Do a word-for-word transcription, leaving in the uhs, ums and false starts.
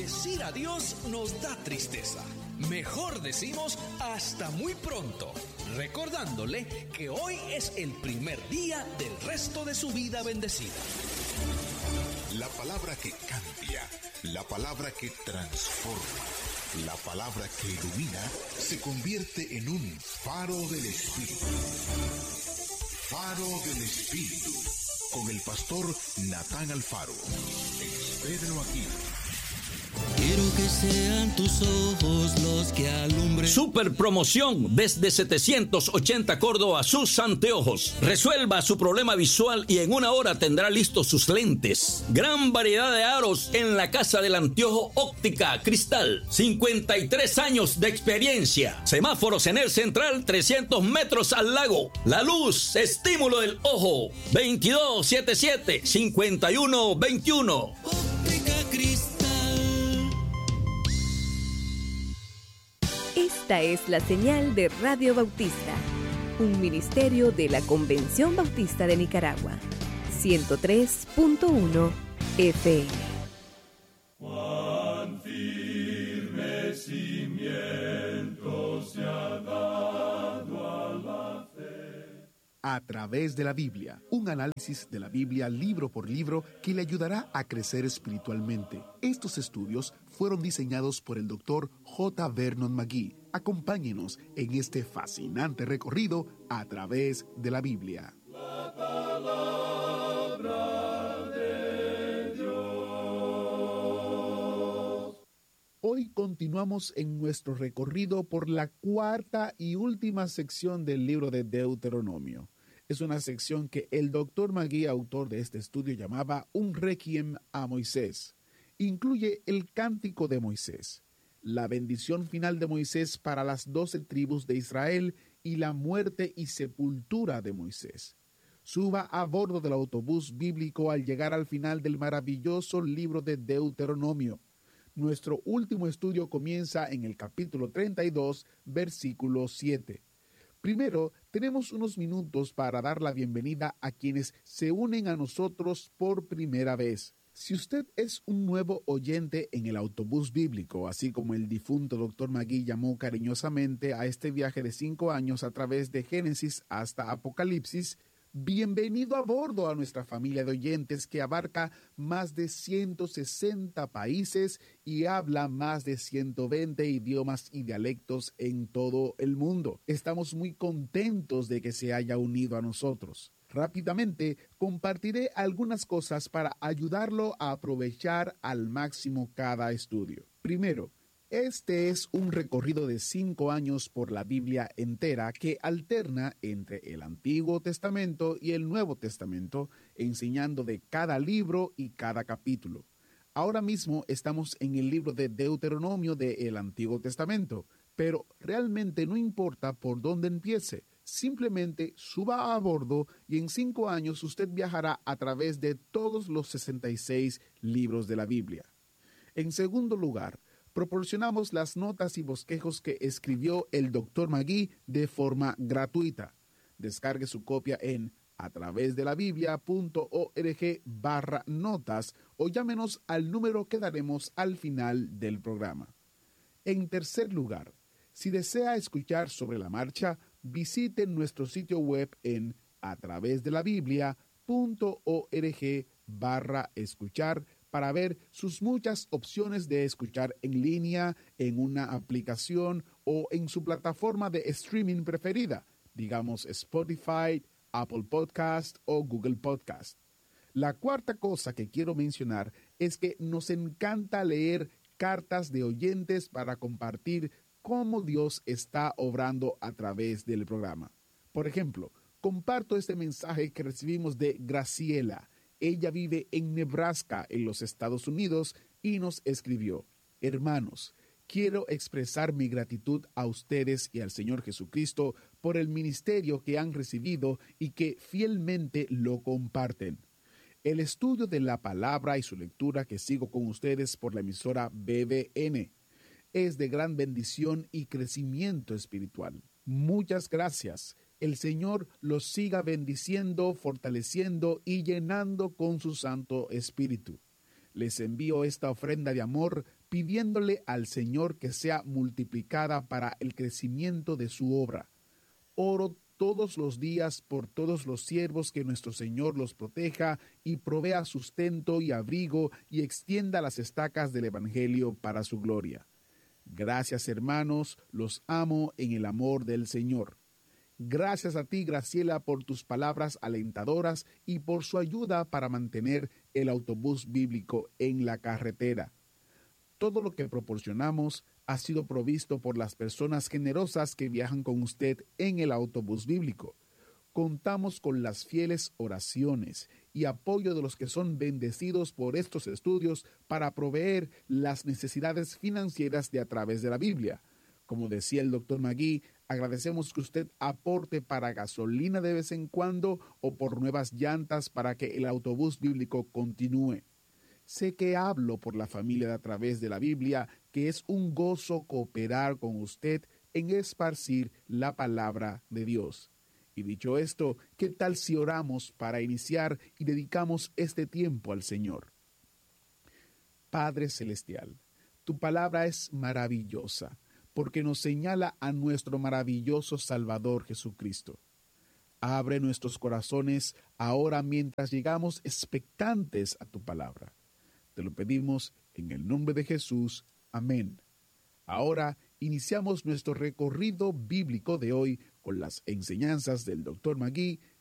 Decir adiós nos da tristeza. Mejor decimos hasta muy pronto, recordándole que hoy es el primer día del resto de su vida bendecida. La palabra que cambia, la palabra que transforma, la palabra que ilumina, se convierte en un faro del Espíritu. Faro del Espíritu, con el pastor Natán Alfaro. Espérenlo aquí. Quiero que sean tus ojos los que alumbren. Super promoción desde setecientos ochenta Córdoba, sus anteojos. Resuelva su problema visual y en una hora tendrá listos sus lentes. Gran variedad de aros en la Casa del Anteojo Óptica Cristal. cincuenta y tres años de experiencia. Semáforos en el central, trescientos metros al lago. La luz, estímulo del ojo. veintidós setenta y siete, cincuenta y uno veintiuno. Óptica Cristal. Esta es la señal de Radio Bautista, un ministerio de la Convención Bautista de Nicaragua, ciento tres punto uno F M. Cuán firme cimiento se ha dado a la fe. A través de la Biblia, un análisis de la Biblia libro por libro que le ayudará a crecer espiritualmente. Estos estudios fueron diseñados por el doctor J. Vernon McGee. Acompáñenos en este fascinante recorrido a través de la Biblia. La palabra de Dios. Hoy continuamos en nuestro recorrido por la cuarta y última sección del libro de Deuteronomio. Es una sección que el doctor McGee, autor de este estudio, llamaba un requiem a Moisés. Incluye el cántico de Moisés, la bendición final de Moisés para las doce tribus de Israel y la muerte y sepultura de Moisés. Suba a bordo del autobús bíblico al llegar al final del maravilloso libro de Deuteronomio. Nuestro último estudio comienza en el capítulo treinta y dos, versículo siete. Primero, tenemos unos minutos para dar la bienvenida a quienes se unen a nosotros por primera vez. Si usted es un nuevo oyente en el autobús bíblico, así como el difunto doctor McGee llamó cariñosamente a este viaje de cinco años a través de Génesis hasta Apocalipsis, bienvenido a bordo a nuestra familia de oyentes que abarca más de ciento sesenta países y habla más de ciento veinte idiomas y dialectos en todo el mundo. Estamos muy contentos de que se haya unido a nosotros. Rápidamente compartiré algunas cosas para ayudarlo a aprovechar al máximo cada estudio. Primero, este es un recorrido de cinco años por la Biblia entera que alterna entre el Antiguo Testamento y el Nuevo Testamento, enseñando de cada libro y cada capítulo. Ahora mismo estamos en el libro de Deuteronomio del Antiguo Testamento, pero realmente no importa por dónde empiece. Simplemente suba a bordo y en cinco años usted viajará a través de todos los sesenta y seis libros de la Biblia. En segundo lugar, proporcionamos las notas y bosquejos que escribió el doctor McGee de forma gratuita. Descargue su copia en a través de la biblia punto org barra notas o llámenos al número que daremos al final del programa. En tercer lugar, si desea escuchar sobre la marcha, visite nuestro sitio web en a través de la biblia punto org barra escuchar para ver sus muchas opciones de escuchar en línea, en una aplicación o en su plataforma de streaming preferida, digamos Spotify, Apple Podcast o Google Podcast. La cuarta cosa que quiero mencionar es que nos encanta leer cartas de oyentes para compartir cómo Dios está obrando a través del programa. Por ejemplo, comparto este mensaje que recibimos de Graciela. Ella vive en Nebraska, en los Estados Unidos, y nos escribió: hermanos, quiero expresar mi gratitud a ustedes y al Señor Jesucristo por el ministerio que han recibido y que fielmente lo comparten. El estudio de la palabra y su lectura que sigo con ustedes por la emisora B B N es de gran bendición y crecimiento espiritual. Muchas gracias. El Señor los siga bendiciendo, fortaleciendo y llenando con su Santo Espíritu. Les envío esta ofrenda de amor pidiéndole al Señor que sea multiplicada para el crecimiento de su obra. Oro todos los días por todos los siervos, que nuestro Señor los proteja y provea sustento y abrigo y extienda las estacas del Evangelio para su gloria. Gracias, hermanos, los amo en el amor del Señor. Gracias a ti, Graciela, por tus palabras alentadoras y por su ayuda para mantener el autobús bíblico en la carretera. Todo lo que proporcionamos ha sido provisto por las personas generosas que viajan con usted en el autobús bíblico. Contamos con las fieles oraciones y apoyo de los que son bendecidos por estos estudios para proveer las necesidades financieras de a través de la Biblia. Como decía el doctor Magui, agradecemos que usted aporte para gasolina de vez en cuando o por nuevas llantas para que el autobús bíblico continúe. Sé que hablo por la familia de a través de la Biblia, que es un gozo cooperar con usted en esparcir la palabra de Dios. Y dicho esto, ¿qué tal si oramos para iniciar y dedicamos este tiempo al Señor? Padre Celestial, tu palabra es maravillosa, porque nos señala a nuestro maravilloso Salvador Jesucristo. Abre nuestros corazones ahora mientras llegamos expectantes a tu palabra. Te lo pedimos en el nombre de Jesús. Amén. Ahora iniciamos nuestro recorrido bíblico de hoy con las enseñanzas del doctor Magui